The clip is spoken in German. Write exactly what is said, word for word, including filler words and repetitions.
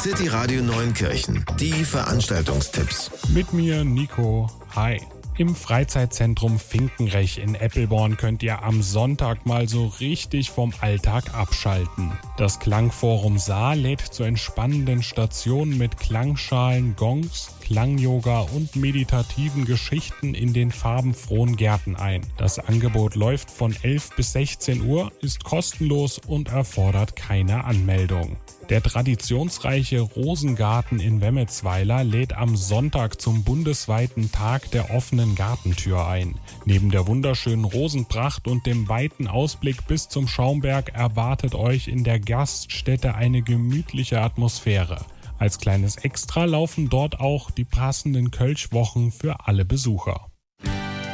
City Radio Neunkirchen. Die Veranstaltungstipps. Mit mir Nico. Hi. Im Freizeitzentrum Finkenrech in Eppelborn könnt ihr am Sonntag mal so richtig vom Alltag abschalten. Das Klangforum Saar lädt zu entspannenden Stationen mit Klangschalen, Gongs, Klangyoga und meditativen Geschichten in den farbenfrohen Gärten ein. Das Angebot läuft von elf bis sechzehn Uhr, ist kostenlos und erfordert keine Anmeldung. Der traditionsreiche Rosengarten in Wemmetsweiler lädt am Sonntag zum bundesweiten Tag der offenen Gartentür ein. Neben der wunderschönen Rosenpracht und dem weiten Ausblick bis zum Schaumberg erwartet euch in der Gaststätte eine gemütliche Atmosphäre. Als kleines Extra laufen dort auch die passenden Kölschwochen für alle Besucher.